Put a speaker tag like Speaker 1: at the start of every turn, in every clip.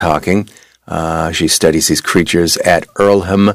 Speaker 1: talking. She studies these creatures at Earlham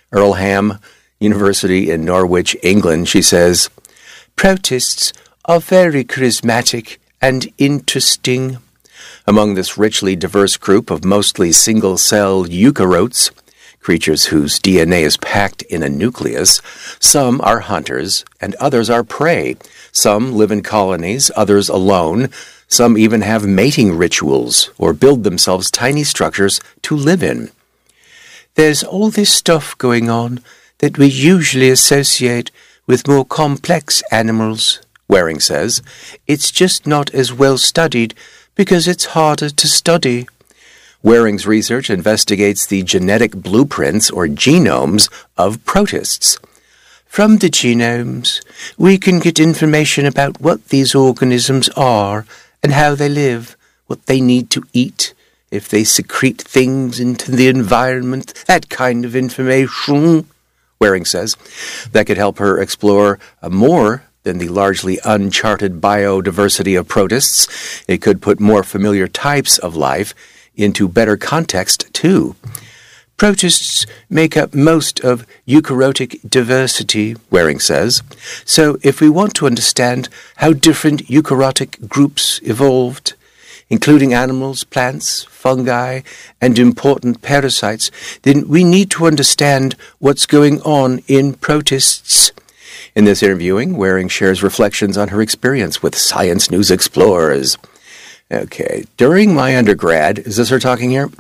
Speaker 1: University in Norwich, England. She says, protists are very charismatic and interesting. Among this richly diverse group of mostly single-cell eukaryotes, creatures whose DNA is packed in a nucleus, some are hunters and others are prey. Some live in colonies, others alone. Some even have mating rituals or build themselves tiny structures to live in. There's all this stuff going on that we usually associate with more complex animals, Waring says. It's just not as well studied because it's harder to study. Waring's research investigates the genetic blueprints or genomes of protists. From the genomes, we can get information about what these organisms are and how they live, what they need to eat, if they secrete things into the environment, that kind of information, Waring says. That could help her explore more than the largely uncharted biodiversity of protists. It could put more familiar types of life into better context, too. Protists make up most of eukaryotic diversity, Waring says. So if we want to understand how different eukaryotic groups evolved, including animals, plants, fungi, and important parasites, then we need to understand what's going on in protists. In this interviewing, Waring shares reflections on her experience with Science News Explorers. Okay, during my undergrad, is this her talking here?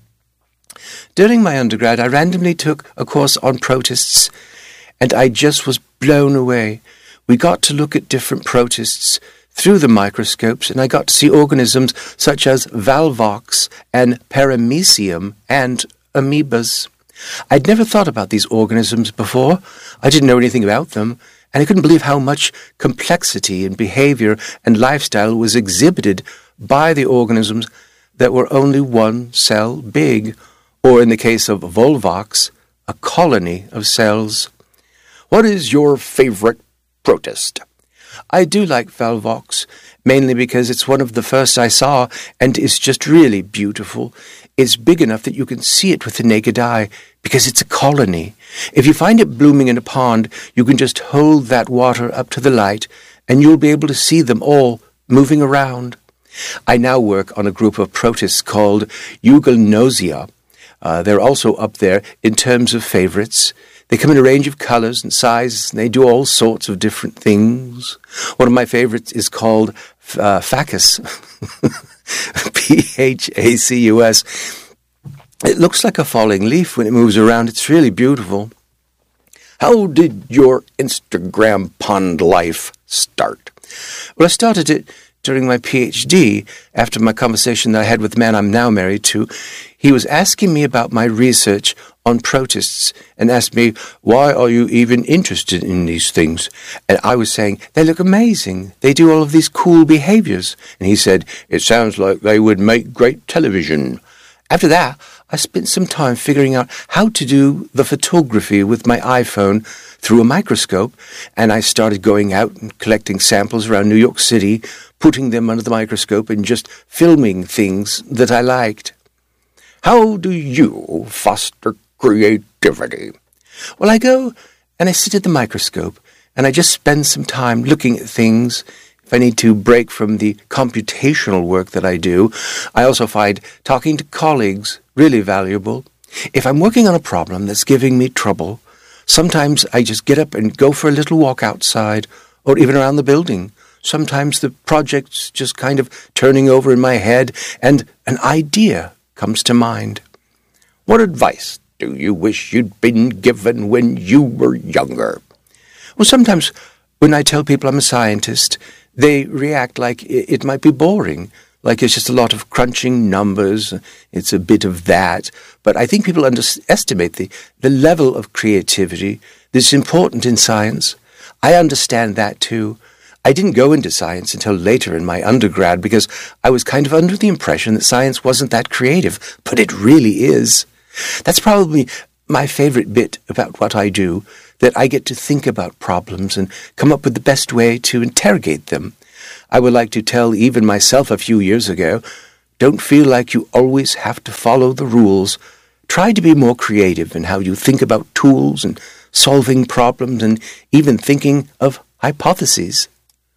Speaker 1: During my undergrad, I randomly took a course on protists, and I just was blown away. We got to look at different protists through the microscopes, and I got to see organisms such as Valvox and Paramecium and amoebas. I'd never thought about these organisms before. I didn't know anything about them, and I couldn't believe how much complexity in behavior and lifestyle was exhibited by the organisms that were only one cell big, or in the case of Volvox, a colony of cells. What is your favorite protist? I do like Valvox, mainly because it's one of the first I saw, and is just really beautiful. It's big enough that you can see it with the naked eye, because it's a colony. If you find it blooming in a pond, you can just hold that water up to the light, and you'll be able to see them all moving around. I now work on a group of protists called Euglenosia. They're also up there in terms of favorites. They come in a range of colors and sizes, and they do all sorts of different things. One of my favorites is called Phacus, Phacus. It looks like a falling leaf when it moves around. It's really beautiful. How did your Instagram pond life start? Well, I started it during my PhD, after my conversation that I had with the man I'm now married to. He was asking me about my research on protists and asked me, why are you even interested in these things? And I was saying, they look amazing. They do all of these cool behaviors. And he said, it sounds like they would make great television. After that, I spent some time figuring out how to do the photography with my iPhone through a microscope, and I started going out and collecting samples around New York City, putting them under the microscope and just filming things that I liked. How do you foster creativity? Well, I go and I sit at the microscope, and I just spend some time looking at things. If I need to break from the computational work that I do, I also find talking to colleagues really valuable. If I'm working on a problem that's giving me trouble, sometimes I just get up and go for a little walk outside, or even around the building. Sometimes the project's just kind of turning over in my head, and an idea comes to mind. What advice do you wish you'd been given when you were younger? Well, sometimes when I tell people I'm a scientist, they react like it might be boring, like it's just a lot of crunching numbers. It's a bit of that. But I think people underestimate the level of creativity that's important in science. I understand that too. I didn't go into science until later in my undergrad because I was kind of under the impression that science wasn't that creative, but it really is. That's probably my favorite bit about what I do, that I get to think about problems and come up with the best way to interrogate them. I would like to tell even myself a few years ago, Don't feel like you always have to follow the rules. Try to be more creative in how you think about tools and solving problems and even thinking of hypotheses.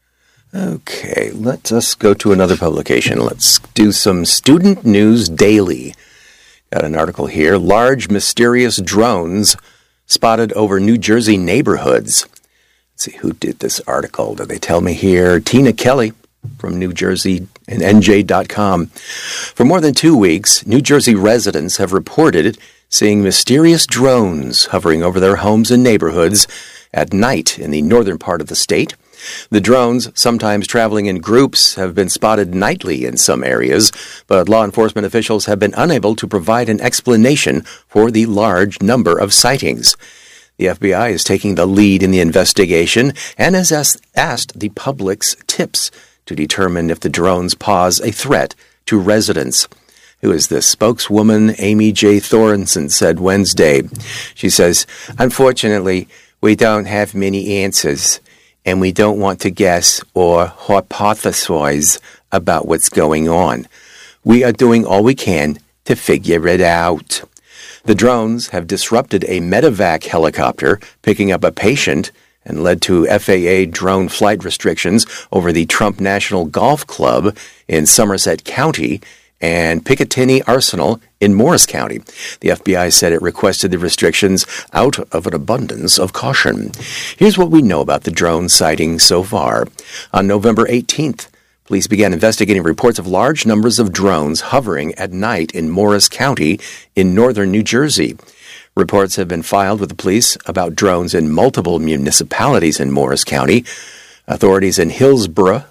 Speaker 1: Okay, let us go to another publication. Let's do some Student News Daily. Got an article here. Large mysterious drones spotted over New Jersey neighborhoods. Let's see, who did this article? Do they tell me here? Tina Kelly from New Jersey and NJ.com. For more than 2 weeks, New Jersey residents have reported seeing mysterious drones hovering over their homes and neighborhoods at night in the northern part of the state. The drones, sometimes traveling in groups, have been spotted nightly in some areas, but law enforcement officials have been unable to provide an explanation for the large number of sightings. The FBI is taking the lead in the investigation and has asked the public's tips to determine if the drones pose a threat to residents. Who is this? Spokeswoman Amy J. Thorenson said Wednesday. She says, "Unfortunately, we don't have many answers, and we don't want to guess or hypothesize about what's going on. We are doing all we can to figure it out." The drones have disrupted a medevac helicopter picking up a patient and led to FAA drone flight restrictions over the Trump National Golf Club in Somerset County and Picatinny Arsenal in Morris County. The FBI said it requested the restrictions out of an abundance of caution. Here's what we know about the drone sightings so far. On November 18th, police began investigating reports of large numbers of drones hovering at night in Morris County in northern New Jersey. Reports have been filed with the police about drones in multiple municipalities in Morris County. Authorities in Hillsborough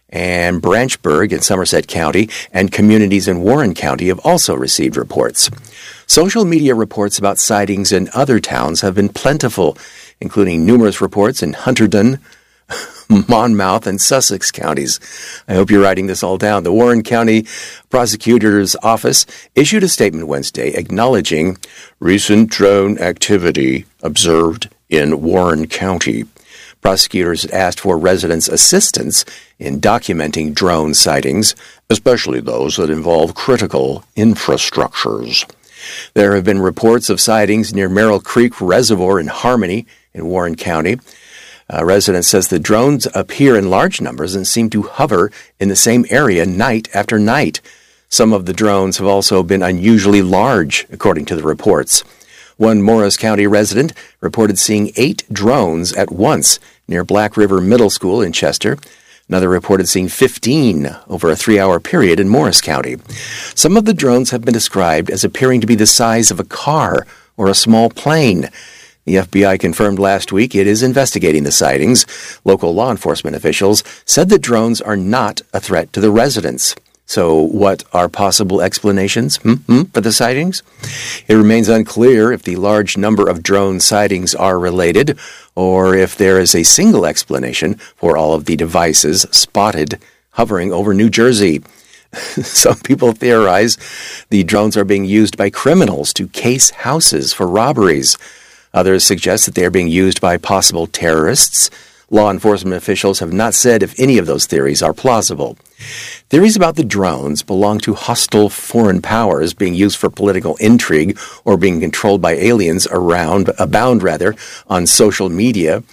Speaker 1: and Branchburg in Somerset County and communities in Warren County have also received reports. Social media reports about sightings in other towns have been plentiful, including numerous reports in Hunterdon, Monmouth, and Sussex counties. I hope you're writing this all down. The Warren County Prosecutor's Office issued a statement Wednesday acknowledging recent drone activity observed in Warren County. Prosecutors asked for residents' assistance in documenting drone sightings, especially those that involve critical infrastructures. There have been reports of sightings near Merrill Creek Reservoir in Harmony in Warren County. A resident says the drones appear in large numbers and seem to hover in the same area night after night. Some of the drones have also been unusually large, according to the reports. One Morris County resident reported seeing 8 drones at once near Black River Middle School in Chester. Another reported seeing 15 over a 3-hour period in Morris County. Some of the drones have been described as appearing to be the size of a car or a small plane. The FBI confirmed last week it is investigating the sightings. Local law enforcement officials said the drones are not a threat to the residents. So what are possible explanations for the sightings? It remains unclear if the large number of drone sightings are related or if there is a single explanation for all of the devices spotted hovering over New Jersey. Some people theorize the drones are being used by criminals to case houses for robberies. Others suggest that they are being used by possible terrorists. Law enforcement officials have not said if any of those theories are plausible. Theories about the drones belong to hostile foreign powers being used for political intrigue or being controlled by aliens abound on social media.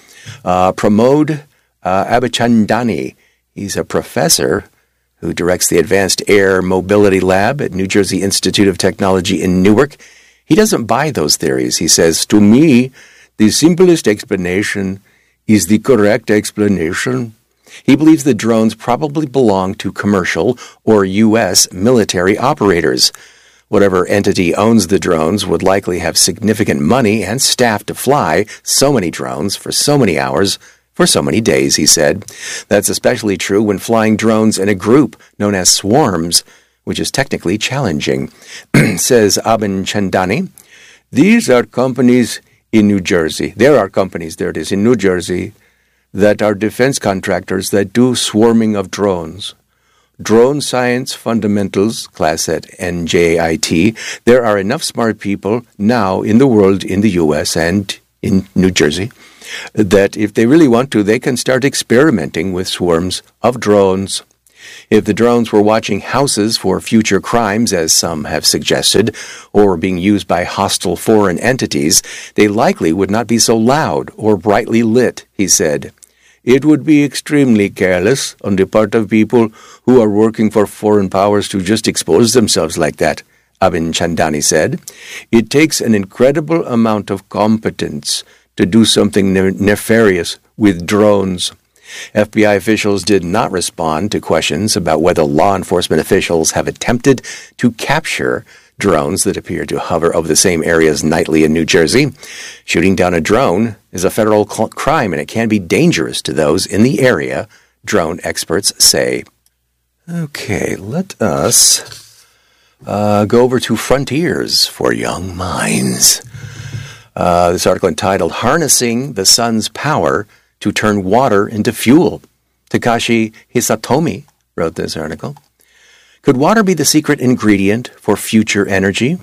Speaker 1: Pramod Abichandani, he's a professor who directs the Advanced Air Mobility Lab at New Jersey Institute of Technology in Newark. He doesn't buy those theories. He says, "To me, the simplest explanation is the correct explanation." He believes the drones probably belong to commercial or U.S. military operators. Whatever entity owns the drones would likely have significant money and staff to fly so many drones for so many hours for so many days, he said. That's especially true when flying drones in a group known as swarms, which is technically challenging. Says Abin Chandani, these are companies in New Jersey. There are companies, there it is, in New Jersey that are defense contractors that do swarming of drones. Drone Science Fundamentals, class at NJIT. There are enough smart people now in the world, in the U.S. and in New Jersey, that if they really want to, they can start experimenting with swarms of drones. If the drones were watching houses for future crimes, as some have suggested, or being used by hostile foreign entities, they likely would not be so loud or brightly lit, he said. It would be extremely careless on the part of people who are working for foreign powers to just expose themselves like that, Abin Chandani said. It takes an incredible amount of competence to do something nefarious with drones. FBI officials did not respond to questions about whether law enforcement officials have attempted to capture drones that appear to hover over the same areas nightly in New Jersey. Shooting down a drone is a federal crime, and it can be dangerous to those in the area, drone experts say. Okay, let us go over to Frontiers for Young Minds. This article entitled, Harnessing the Sun's Power to Turn Water into Fuel. Takashi Hisatomi wrote this article. Could water be the secret ingredient for future energy?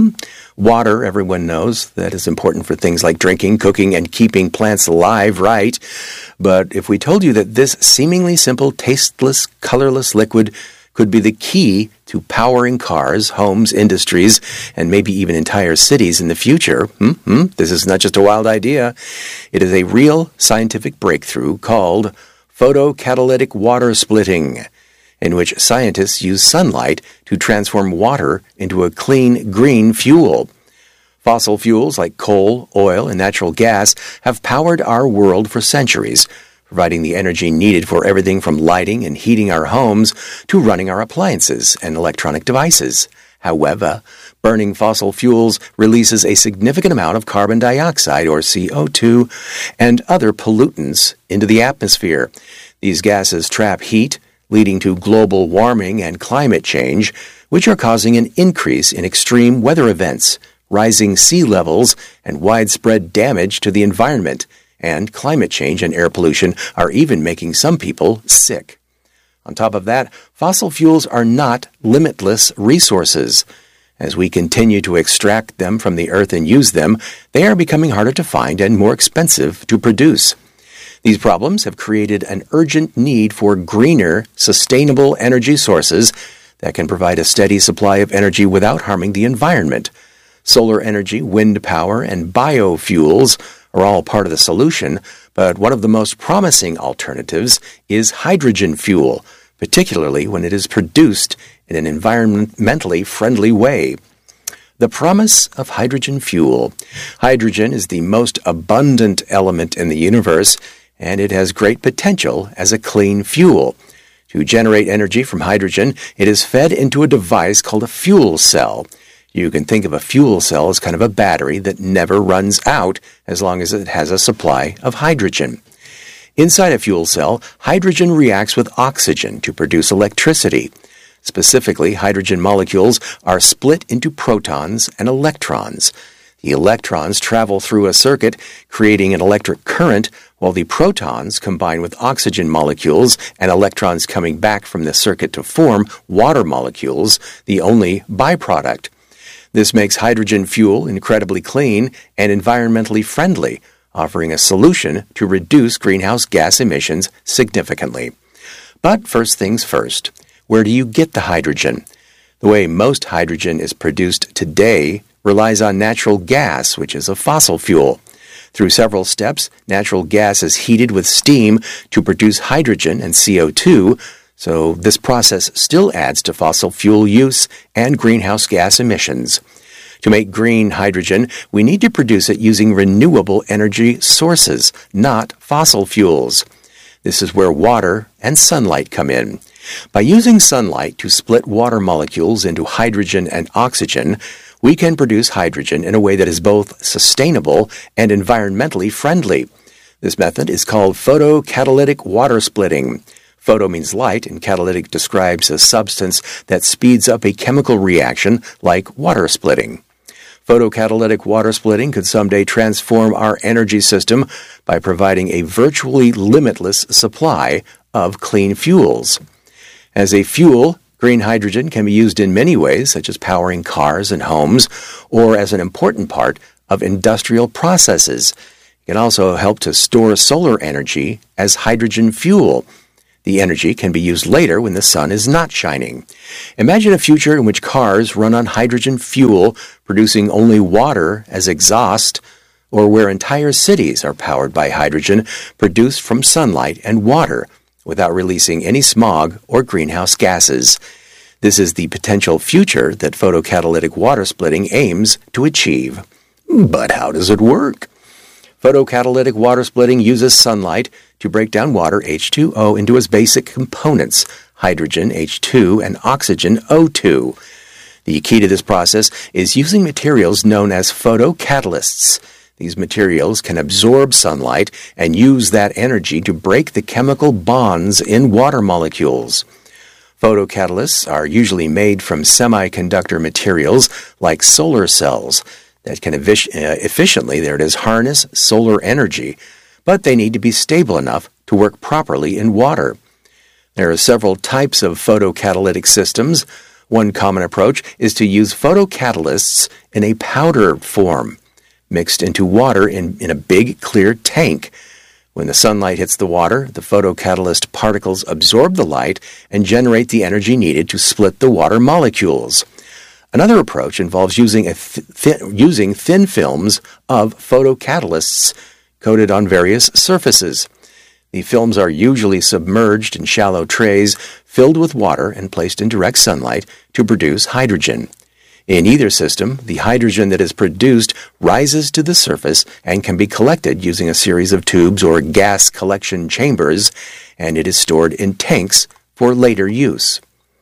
Speaker 1: Water, everyone knows, that is important for things like drinking, cooking, and keeping plants alive, right? But if we told you that this seemingly simple, tasteless, colorless liquid could be the key to powering cars, homes, industries, and maybe even entire cities in the future, this is not just a wild idea. It is a real scientific breakthrough called photocatalytic water splitting, in which scientists use sunlight to transform water into a clean, green fuel. Fossil fuels like coal, oil, and natural gas have powered our world for centuries, providing the energy needed for everything from lighting and heating our homes to running our appliances and electronic devices. However, burning fossil fuels releases a significant amount of carbon dioxide, or CO2, and other pollutants into the atmosphere. These gases trap heat, leading to global warming and climate change, which are causing an increase in extreme weather events, rising sea levels, and widespread damage to the environment. And climate change and air pollution are even making some people sick. On top of that, fossil fuels are not limitless resources. As we continue to extract them from the earth and use them, they are becoming harder to find and more expensive to produce. These problems have created an urgent need for greener, sustainable energy sources that can provide a steady supply of energy without harming the environment. Solar energy, wind power, and biofuels are all part of the solution, but one of the most promising alternatives is hydrogen fuel, particularly when it is produced in an environmentally friendly way. The promise of hydrogen fuel. Hydrogen is the most abundant element in the universe, and it has great potential as a clean fuel. To generate energy from hydrogen, it is fed into a device called a fuel cell. You can think of a fuel cell as kind of a battery that never runs out as long as it has a supply of hydrogen. Inside a fuel cell, hydrogen reacts with oxygen to produce electricity. Specifically, hydrogen molecules are split into protons and electrons. The electrons travel through a circuit, creating an electric current, while the protons combine with oxygen molecules and electrons coming back from the circuit to form water molecules, the only byproduct. This makes hydrogen fuel incredibly clean and environmentally friendly, offering a solution to reduce greenhouse gas emissions significantly. But first things first, where do you get the hydrogen? The way most hydrogen is produced today relies on natural gas, which is a fossil fuel. Through several steps, natural gas is heated with steam to produce hydrogen and CO2, so this process still adds to fossil fuel use and greenhouse gas emissions. To make green hydrogen, we need to produce it using renewable energy sources, not fossil fuels. This is where water and sunlight come in. By using sunlight to split water molecules into hydrogen and oxygen, we can produce hydrogen in a way that is both sustainable and environmentally friendly. This method is called photocatalytic water splitting. Photo means light, and catalytic describes a substance that speeds up a chemical reaction like water splitting. Photocatalytic water splitting could someday transform our energy system by providing a virtually limitless supply of clean fuels. As a fuel, green hydrogen can be used in many ways, such as powering cars and homes, or as an important part of industrial processes. It can also help to store solar energy as hydrogen fuel. The energy can be used later when the sun is not shining. Imagine a future in which cars run on hydrogen fuel, producing only water as exhaust, or where entire cities are powered by hydrogen produced from sunlight and water without releasing any smog or greenhouse gases. This is the potential future that photocatalytic water splitting aims to achieve. But how does it work? Photocatalytic water splitting uses sunlight to break down water H2O into its basic components, hydrogen H2 and oxygen O2. The key to this process is using materials known as photocatalysts. These materials can absorb sunlight and use that energy to break the chemical bonds in water molecules. Photocatalysts are usually made from semiconductor materials like solar cells that can efficiently harness solar energy, but they need to be stable enough to work properly in water. There are several types of photocatalytic systems. One common approach is to use photocatalysts in a powder form, mixed into water in a big, clear tank. When the sunlight hits the water, the photocatalyst particles absorb the light and generate the energy needed to split the water molecules. Another approach involves using thin films of photocatalysts coated on various surfaces. The films are usually submerged in shallow trays filled with water and placed in direct sunlight to produce hydrogen. In either system, the hydrogen that is produced rises to the surface and can be collected using a series of tubes or gas collection chambers, and it is stored in tanks for later use.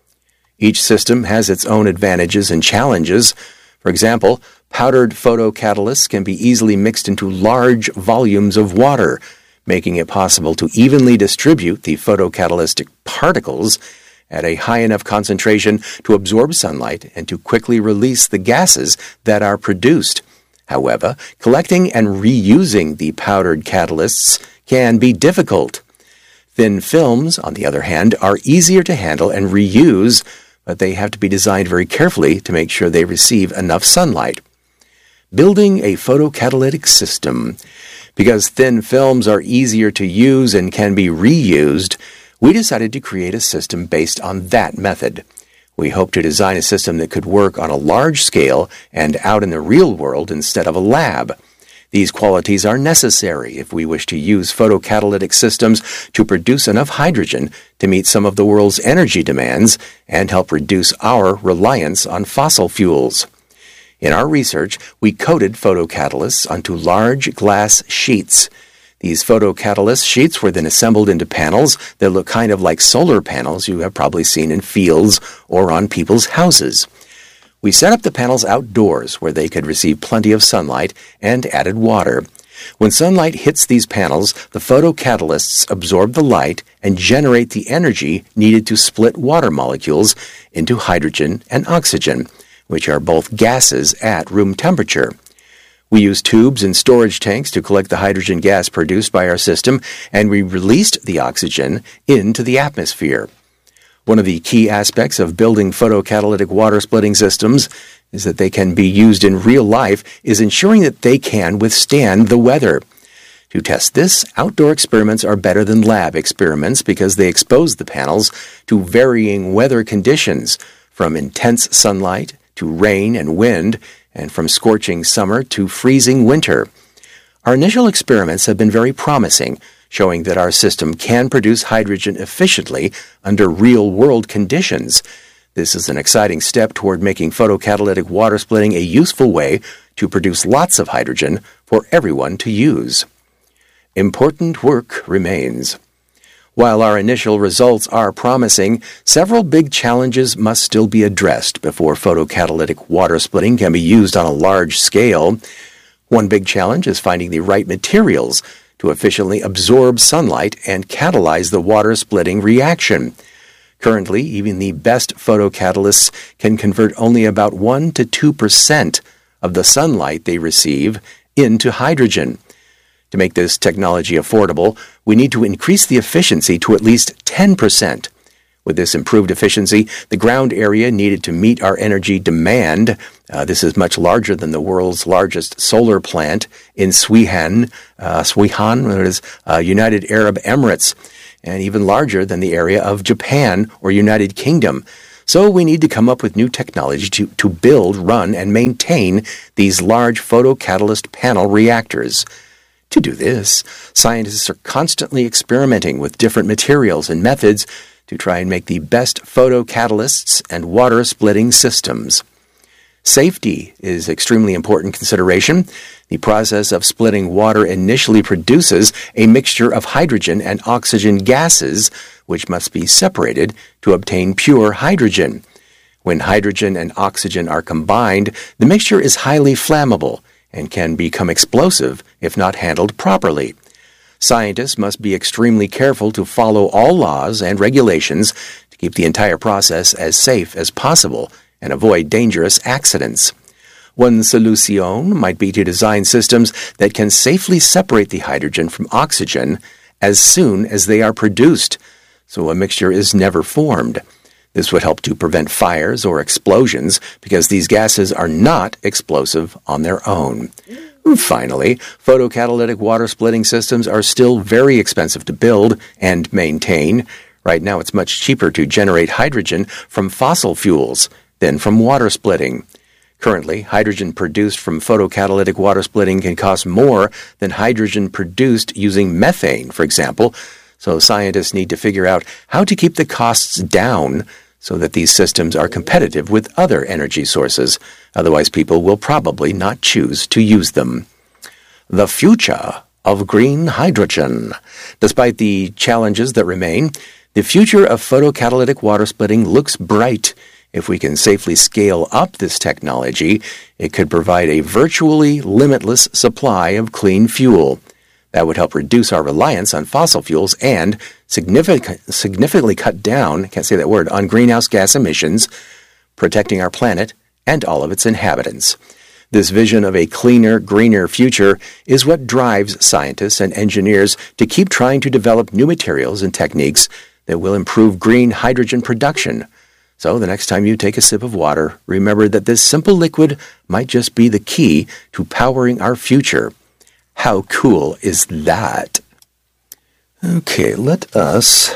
Speaker 1: Each system has its own advantages and challenges. For example, powdered photocatalysts can be easily mixed into large volumes of water, making it possible to evenly distribute the photocatalytic particles at a high enough concentration to absorb sunlight and to quickly release the gases that are produced. However, collecting and reusing the powdered catalysts can be difficult. Thin films, on the other hand, are easier to handle and reuse, but they have to be designed very carefully to make sure they receive enough sunlight. Building a photocatalytic system. Because thin films are easier to use and can be reused, we decided to create a system based on that method. We hope to design a system that could work on a large scale and out in the real world instead of a lab. These qualities are necessary if we wish to use photocatalytic systems to produce enough hydrogen to meet some of the world's energy demands and help reduce our reliance on fossil fuels. In our research, we coated photocatalysts onto large glass sheets. These photocatalyst sheets were then assembled into panels that look kind of like solar panels you have probably seen in fields or on people's houses. We set up the panels outdoors where they could receive plenty of sunlight and added water. When sunlight hits these panels, the photocatalysts absorb the light and generate the energy needed to split water molecules into hydrogen and oxygen, which are both gases at room temperature. We used tubes and storage tanks to collect the hydrogen gas produced by our system, and we released the oxygen into the atmosphere. One of the key aspects of building photocatalytic water splitting systems is that they can be used in real life is ensuring that they can withstand the weather. To test this, outdoor experiments are better than lab experiments because they expose the panels to varying weather conditions, from intense sunlight to rain and wind, and from scorching summer to freezing winter. Our initial experiments have been very promising, showing that our system can produce hydrogen efficiently under real-world conditions. This is an exciting step toward making photocatalytic water splitting a useful way to produce lots of hydrogen for everyone to use. Important work remains. While our initial results are promising, several big challenges must still be addressed before photocatalytic water splitting can be used on a large scale. One big challenge is finding the right materials to efficiently absorb sunlight and catalyze the water-splitting reaction. Currently, even the best photocatalysts can convert only about 1 to 2% of the sunlight they receive into hydrogen. To make this technology affordable, we need to increase the efficiency to at least 10%. With this improved efficiency, the ground area needed to meet our energy demand, this is much larger than the world's largest solar plant in Sweihan, United Arab Emirates. and even larger than the area of Japan or United Kingdom. So we need to come up with new technology to build, run, and maintain these large photocatalyst panel reactors. To do this, scientists are constantly experimenting with different materials and methods to try and make the best photocatalysts and water-splitting systems. Safety is extremely important consideration. The process of splitting water initially produces a mixture of hydrogen and oxygen gases, which must be separated to obtain pure hydrogen. When hydrogen and oxygen are combined, the mixture is highly flammable and can become explosive if not handled properly. Scientists must be extremely careful to follow all laws and regulations to keep the entire process as safe as possible and avoid dangerous accidents. One solution might be to design systems that can safely separate the hydrogen from oxygen as soon as they are produced, so a mixture is never formed. This would help to prevent fires or explosions because these gases are not explosive on their own. Finally, photocatalytic water-splitting systems are still very expensive to build and maintain. Right now, it's much cheaper to generate hydrogen from fossil fuels than from water splitting. Currently, hydrogen produced from photocatalytic water splitting can cost more than hydrogen produced using methane, for example, so scientists need to figure out how to keep the costs down so that these systems are competitive with other energy sources. Otherwise, people will probably not choose to use them. The future of green hydrogen. Despite the challenges that remain, the future of photocatalytic water splitting looks bright. If we can safely scale up this technology, it could provide a virtually limitless supply of clean fuel. That would help reduce our reliance on fossil fuels and significantly cut down, can't say that word, on greenhouse gas emissions, protecting our planet and all of its inhabitants. This vision of a cleaner, greener future is what drives scientists and engineers to keep trying to develop new materials and techniques that will improve green hydrogen production. So the next time you take a sip of water, remember that this simple liquid might just be the key to powering our future. How cool is that? Okay, let us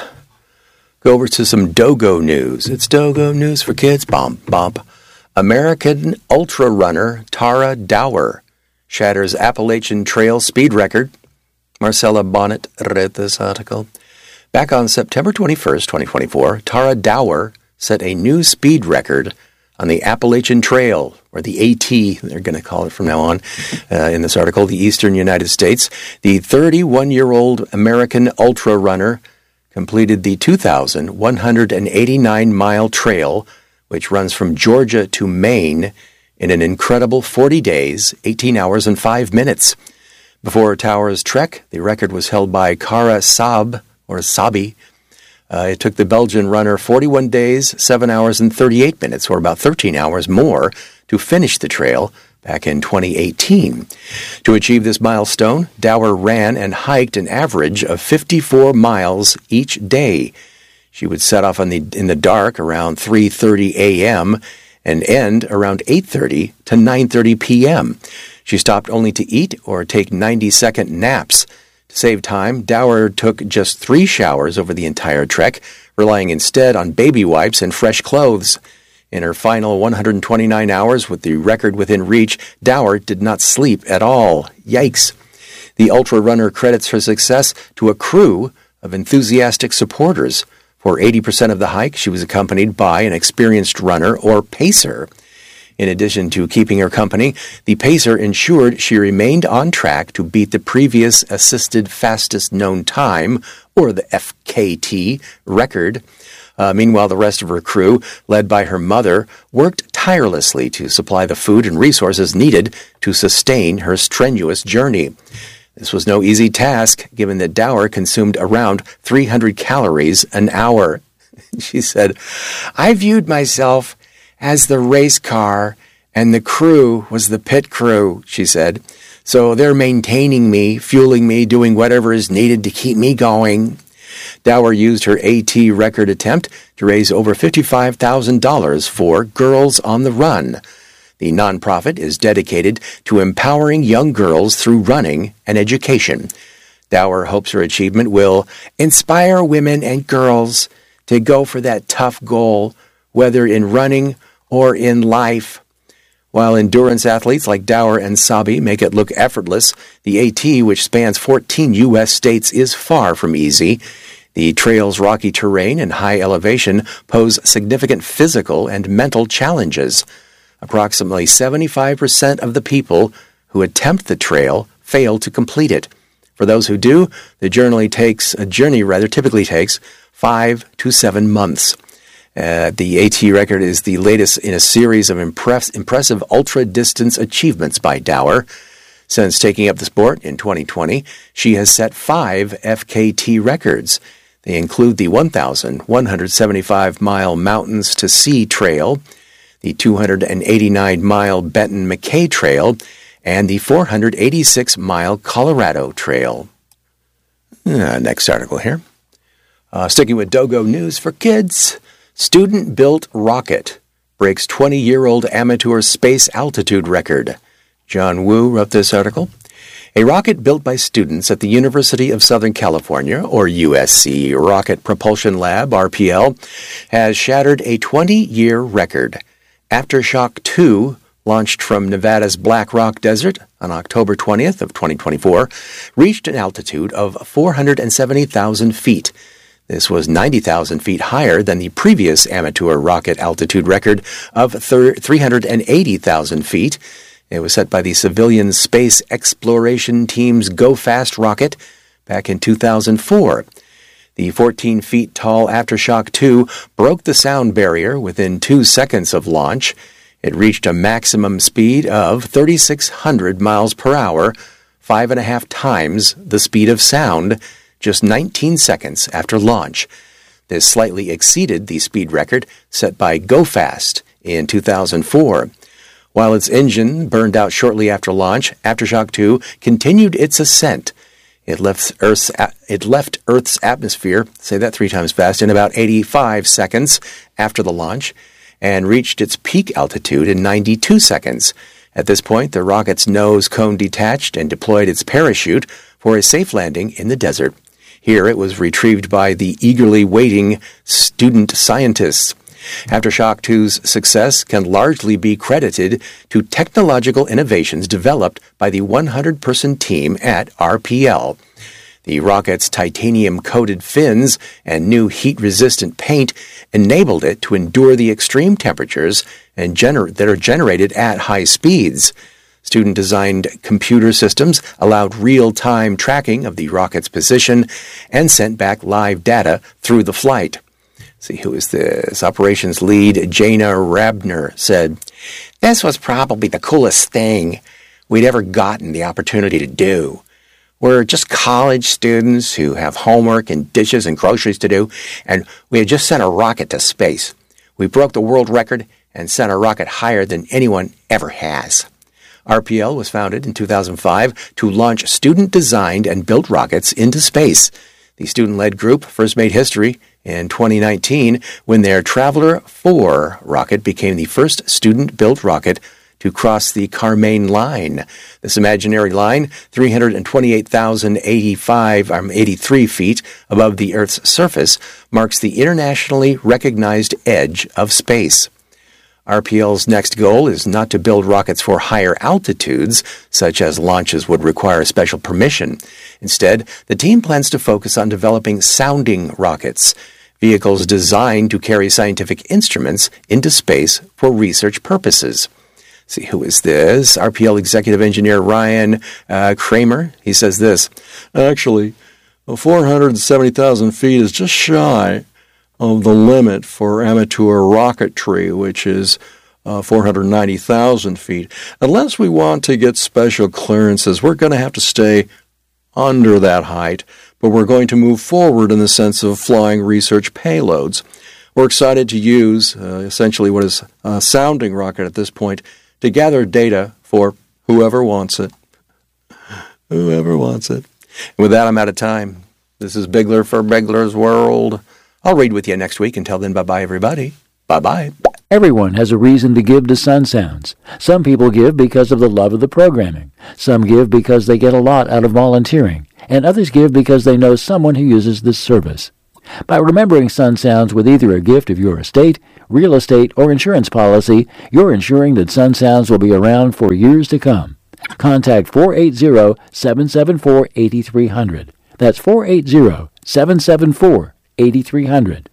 Speaker 1: go over to some Dogo news. It's Dogo news for kids. Bump, bump. American ultra runner Tara Dower shatters Appalachian Trail speed record. Marcella Bonnet read this article. Back on September 21st, 2024, Tara Dower set a new speed record on the Appalachian Trail, or the AT, they're going to call it from now on, in this article, the eastern United States. The 31-year-old American ultra runner completed the 2,189-mile trail, which runs from Georgia to Maine, in an incredible 40 days, 18 hours, and 5 minutes. Before Tower's trek, the record was held by Kara Sabi. It took the Belgian runner 41 days, 7 hours, and 38 minutes, or about 13 hours more, to finish the trail back in 2018. To achieve this milestone, Dower ran and hiked an average of 54 miles each day. She would set off in the dark around 3:30 a.m. and end around 8:30 to 9:30 p.m. She stopped only to eat or take 90-second naps. To save time, Dower took just 3 showers over the entire trek, relying instead on baby wipes and fresh clothes. In her final 129 hours with the record within reach, Dower did not sleep at all. Yikes. The ultra runner credits her success to a crew of enthusiastic supporters. For 80% of the hike, she was accompanied by an experienced runner or pacer. In addition to keeping her company, the pacer ensured she remained on track to beat the previous assisted fastest known time, or the FKT, record. Meanwhile, the rest of her crew, led by her mother, worked tirelessly to supply the food and resources needed to sustain her strenuous journey. This was no easy task, given that Dower consumed around 300 calories an hour. She said, "I viewed myself as the race car, and the crew was the pit crew," she said. "So they're maintaining me, fueling me, doing whatever is needed to keep me going." Dower used her AT record attempt to raise over $55,000 for Girls on the Run. The nonprofit is dedicated to empowering young girls through running and education. Dower hopes her achievement will inspire women and girls to go for that tough goal, whether in running or in life. While endurance athletes like Dower and Sabi make it look effortless, the AT, which spans 14 U.S. states, is far from easy. The trail's rocky terrain and high elevation pose significant physical and mental challenges. Approximately 75% of the people who attempt the trail fail to complete it. For those who do, the journey typically takes 5 to 7 months. The AT record is the latest in a series of impressive ultra-distance achievements by Dower. Since taking up the sport in 2020, she has set 5 FKT records. They include the 1,175-mile Mountains to Sea Trail, the 289-mile Benton McKay Trail, and the 486-mile Colorado Trail. Next article here. Sticking with Dogo news for kids. Student-built rocket breaks 20-year-old amateur space altitude record. John Wu wrote this article. A rocket built by students at the University of Southern California, or USC Rocket Propulsion Lab, RPL, has shattered a 20-year record. Aftershock 2, launched from Nevada's Black Rock Desert on October 20th of 2024, reached an altitude of 470,000 feet. This was 90,000 feet higher than the previous amateur rocket altitude record of 380,000 feet. It was set by the Civilian Space Exploration Team's Go Fast rocket back in 2004. The 14 feet tall Aftershock 2 broke the sound barrier within 2 seconds of launch. It reached a maximum speed of 3,600 miles per hour, 5.5 times the speed of sound, just 19 seconds after launch. This slightly exceeded the speed record set by Go Fast in 2004. While its engine burned out shortly after launch, Aftershock 2 continued its ascent. It left Earth's atmosphere, say that 3 times fast, in about 85 seconds after the launch, and reached its peak altitude in 92 seconds. At this point, the rocket's nose cone detached and deployed its parachute for a safe landing in the desert. Here it was retrieved by the eagerly waiting student scientists. Aftershock 2's success can largely be credited to technological innovations developed by the 100-person team at RPL. The rocket's titanium-coated fins and new heat-resistant paint enabled it to endure the extreme temperatures that are generated at high speeds. Student-designed computer systems allowed real-time tracking of the rocket's position and sent back live data through the flight. See, who is this? Operations lead Jana Rabner said, "This was probably the coolest thing we'd ever gotten the opportunity to do. We're just college students who have homework and dishes and groceries to do, and we had just sent a rocket to space. We broke the world record and sent a rocket higher than anyone ever has." RPL was founded in 2005 to launch student-designed and built rockets into space. The student-led group first made history in 2019 when their Traveler 4 rocket became the first student-built rocket to cross the Kármán line. This imaginary line, 328,083 feet above the Earth's surface, marks the internationally recognized edge of space. RPL's next goal is not to build rockets for higher altitudes, such as launches would require special permission. Instead, the team plans to focus on developing sounding rockets, vehicles designed to carry scientific instruments into space for research purposes. See, who is this? RPL executive engineer Ryan Kramer. He says this, "Actually, 470,000 feet is just shy of the limit for amateur rocketry, which is 490,000 feet. Unless we want to get special clearances, we're going to have to stay under that height, but we're going to move forward in the sense of flying research payloads. We're excited to use essentially what is a sounding rocket at this point to gather data for whoever wants it." Whoever wants it. And with that, I'm out of time. This is Bigler for Bigler's World. I'll read with you next week. Until then, bye-bye, everybody. Bye-bye.
Speaker 2: Everyone has a reason to give to Sun Sounds. Some people give because of the love of the programming. Some give because they get a lot out of volunteering. And others give because they know someone who uses this service. By remembering Sun Sounds with either a gift of your estate, real estate, or insurance policy, you're ensuring that Sun Sounds will be around for years to come. Contact 480-774-8300. That's 480-774-8300.